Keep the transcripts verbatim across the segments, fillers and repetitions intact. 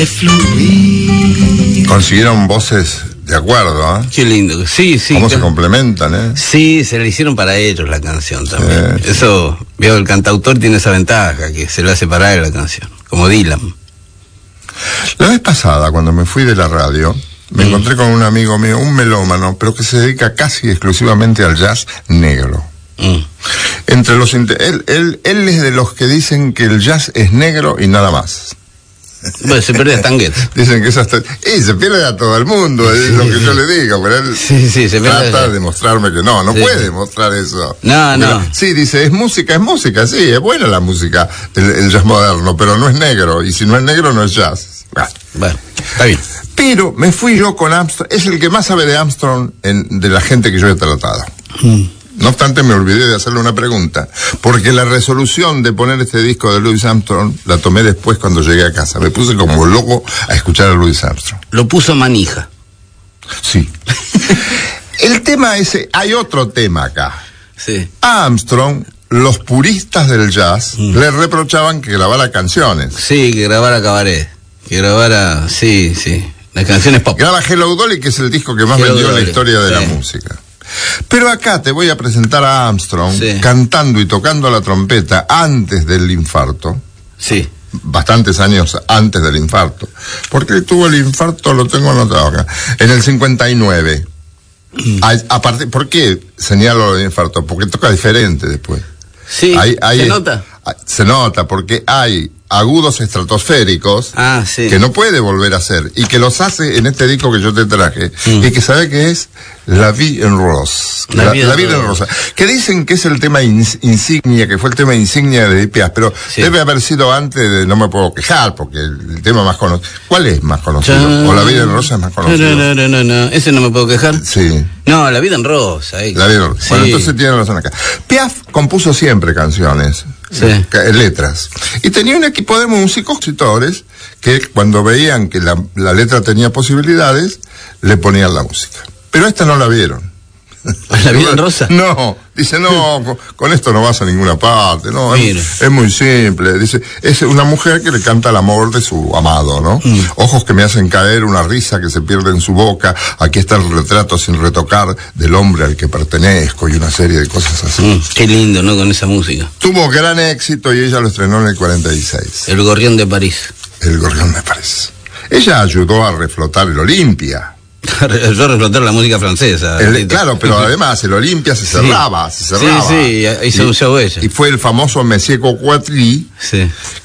Consiguieron voces de acuerdo, ¿eh? Qué lindo, sí, sí. ¿Cómo que... se complementan, eh? Sí, se le hicieron para ellos la canción también. Sí. Eso, veo, el cantautor tiene esa ventaja, que se le hace para él la canción, como Dylan. La vez pasada, cuando me fui de la radio, me mm. encontré con un amigo mío, un melómano, pero que se dedica casi exclusivamente al jazz negro. Mm. Entre los él, él, él es de los que dicen que el jazz es negro y nada más. Bueno, se pierde a Tanguet. Dicen que eso hasta... Y se pierde a todo el mundo, es sí, lo que yo le digo, pero él sí, sí, se trata de mostrarme que no, no sí. puede mostrar eso. No, pero, no. Sí, dice, es música, es música, sí, es buena la música, el, el jazz moderno, pero no es negro, y si no es negro no es jazz. Bueno, bueno está bien. Pero me fui yo con Armstrong, es el que más sabe de Armstrong en, de la gente que yo he tratado. Mm. No obstante, me olvidé de hacerle una pregunta, porque la resolución de poner este disco de Louis Armstrong la tomé después cuando llegué a casa. Me puse como loco a escuchar a Louis Armstrong. Lo puso manija. Sí. El tema ese, hay otro tema acá. Sí. A Armstrong, los puristas del jazz mm. le reprochaban que grabara canciones. Sí, que grabara cabaret, que grabara, sí, sí, las canciones pop. Graba Hello Dolly, que es el disco que más Hello vendió en Dolly. la historia de sí. la música. Pero acá te voy a presentar a Armstrong sí. cantando y tocando la trompeta antes del infarto. Sí. Bastantes años antes del infarto. Porque él tuvo el infarto, lo tengo anotado acá, en el cincuenta y nueve. Mm. A, a partir, ¿por qué señalo el infarto? Porque toca diferente después. Sí, hay, hay, se nota. Se nota, porque hay agudos estratosféricos ah, sí. que no puede volver a hacer y que los hace en este disco que yo te traje mm. y que sabe que es La Vie en Rose, La, la, vida, la vida en Rosa, que dicen que es el tema ins, insignia, que fue el tema insignia de Edith Piaf, pero sí. debe haber sido antes de No me puedo quejar, porque el, el tema más conocido, ¿cuál es más conocido? Cha... ¿O La Vida en Rosa es más conocido? No, no, no, no, no, ese No me puedo quejar. Sí. No, La Vida en Rosa. Ahí. La Vida en Rosa. Sí. Bueno, entonces tiene razón acá. Piaf compuso siempre canciones, sí. eh, letras, y tenía un equipo de músicos, compositores, que cuando veían que la, la letra tenía posibilidades, le ponían la música. Pero esta no la vieron. ¿La Vida en Rosa? No, dice, no, con, con esto no vas a ninguna parte, no, es, es muy simple. Dice, es una mujer que le canta el amor de su amado, ¿no? Mm. Ojos que me hacen caer, una risa que se pierde en su boca, aquí está el retrato sin retocar del hombre al que pertenezco y una serie de cosas así. Mm, qué lindo, ¿no? Con esa música. Tuvo gran éxito y ella lo estrenó en el cuarenta y seis. El Gorrión de París. El Gorrión de París. Ella ayudó a reflotar el Olimpia. Yo reflotar la música francesa. El, claro, pero además el Olimpia se cerraba, sí. se cerraba. Sí, sí, hizo un show ella. Y fue el famoso Monsieur Coquatry sí.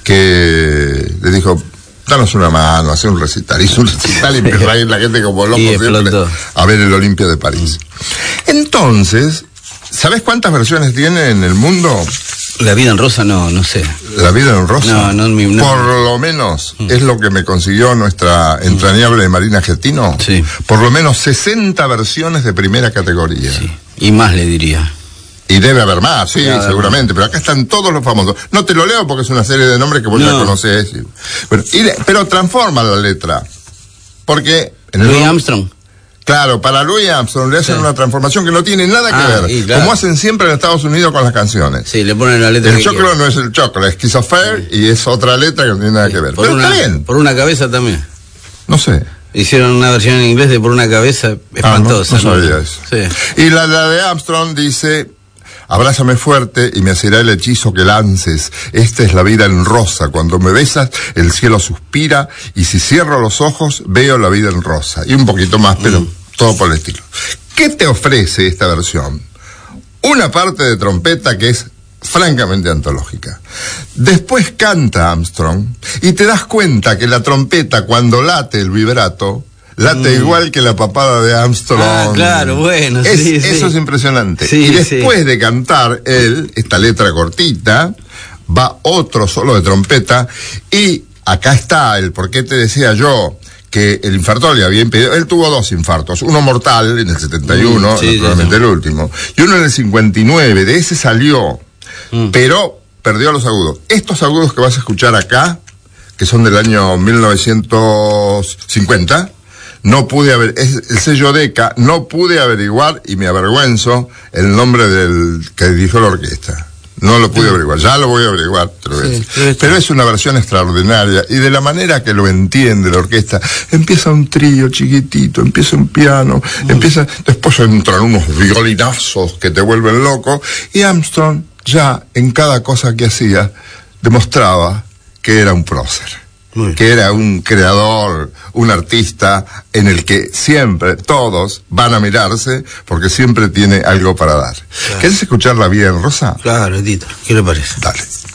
que le dijo, danos una mano, hace un recital. Hizo un recital y empezó a ir la gente como loco siempre a ver el Olimpia de París. Entonces, ¿sabes cuántas versiones tiene en el mundo? La Vida en Rosa, no, no sé. La Vida en Rosa. No, no, no. Por lo menos mm. es lo que me consiguió nuestra entrañable Marina Getino. Sí. Por lo menos sesenta versiones de primera categoría. Sí. Y más le diría. Y debe haber más, sí, claro, seguramente, pero acá están todos los famosos. No te lo leo porque es una serie de nombres que vos no. ya conocés. Bueno, y de, pero transforma la letra. Porque... En el Louis Armstrong. Claro, para Louis Armstrong le hacen sí. una transformación que no tiene nada que ah, ver, y claro. como hacen siempre en Estados Unidos con las canciones. Sí, le ponen la letra. El choclo no es el choclo, es Schizofair sí. y es otra letra que no tiene nada que ver. Por Pero una, está bien. Por una cabeza también. No sé. Hicieron una versión en inglés de Por una cabeza espantosa. Ah, no, no sabía ¿no? eso. Sí. Y la, la de Armstrong dice... Abrázame fuerte y me será el hechizo que lances. Esta es la vida en rosa. Cuando me besas, el cielo suspira y si cierro los ojos, veo la vida en rosa. Y un poquito más, pero mm. todo por el estilo. ¿Qué te ofrece esta versión? Una parte de trompeta que es francamente antológica. Después canta Armstrong y te das cuenta que la trompeta, cuando late el vibrato, late mm. igual que la papada de Armstrong. Ah, claro, bueno, es, sí, Eso sí. es impresionante. Sí, y después sí. de cantar él, esta letra cortita, va otro solo de trompeta, y acá está el por qué te decía yo que el infarto le había impedido. Él tuvo dos infartos, uno mortal en el setenta y uno, mm, sí, naturalmente sí, sí. el último, y uno en el cincuenta y nueve, de ese salió, mm. pero perdió los agudos. Estos agudos que vas a escuchar acá, que son del año mil novecientos cincuenta, no pude haber, es el sello Decca, no pude averiguar, y me avergüenzo, el nombre del que dirigió la orquesta. No lo pude averiguar, ya lo voy a averiguar, pero, sí, es, pero es una versión extraordinaria, y de la manera que lo entiende la orquesta, empieza un trío chiquitito, empieza un piano, mm. empieza, después entran unos violinazos que te vuelven loco, y Armstrong ya en cada cosa que hacía demostraba que era un prócer. Que era un creador, un artista en el que siempre todos van a mirarse porque siempre tiene algo para dar. Claro. ¿Querés escucharla bien, Rosa? Claro, Edito. ¿Qué le parece? Dale.